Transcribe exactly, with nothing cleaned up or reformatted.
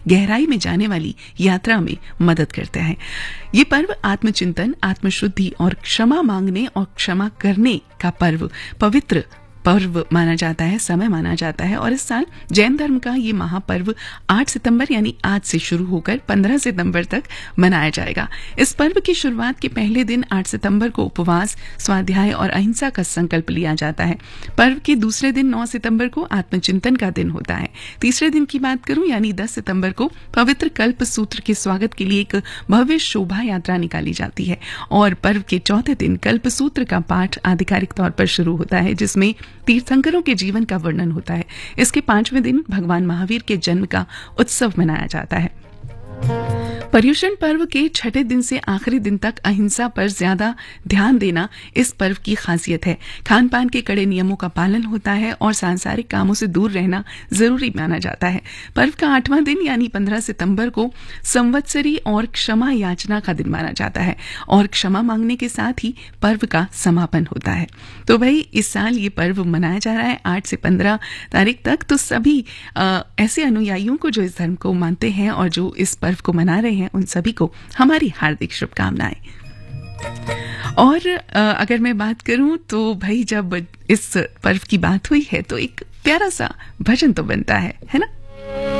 गहराई में जाने वाली यात्रा में मदद करता है। ये पर्व आत्मचिंतन, आत्मशुद्धि और क्षमा मांगने और क्षमा करने का पर्व पवित्र पर्व माना जाता है, समय माना जाता है। और इस साल जैन धर्म का ये महापर्व आठ सितंबर यानी आज से शुरू होकर पंद्रह सितंबर तक मनाया जाएगा। इस पर्व की शुरुआत के पहले दिन आठ सितंबर को उपवास, स्वाध्याय और अहिंसा का संकल्प लिया जाता है। पर्व के दूसरे दिन नौ सितंबर को आत्मचिंतन का दिन होता है। तीसरे दिन की बात करूं यानी दस सितंबर को पवित्र कल्प सूत्र के स्वागत के लिए एक भव्य शोभा यात्रा निकाली जाती है। और पर्व के चौथे दिन कल्प सूत्र का पाठ आधिकारिक तौर पर शुरू होता है, जिसमें तीर्थंकरों के जीवन का वर्णन होता है। इसके पांचवें दिन भगवान महावीर के जन्म का उत्सव मनाया जाता है। पर्युषण पर्व के छठे दिन से आखिरी दिन तक अहिंसा पर ज्यादा ध्यान देना इस पर्व की खासियत है। खान पान के कड़े नियमों का पालन होता है और सांसारिक कामों से दूर रहना जरूरी माना जाता है। पर्व का आठवां दिन यानी पंद्रह सितंबर को संवत्सरी और क्षमा याचना का दिन माना जाता है और क्षमा मांगने के साथ ही पर्व का समापन होता है। तो भाई इस साल ये पर्व मनाया जा रहा है आठ से पंद्रह तारीख तक। तो सभी आ, ऐसे अनुयायियों को जो इस धर्म को मानते हैं और जो इस पर्व को मना रहे हैं उन सभी को हमारी हार्दिक शुभकामनाएं। और अगर मैं बात करूं तो भाई जब इस पर्व की बात हुई है तो एक प्यारा सा भजन तो बनता है है ना।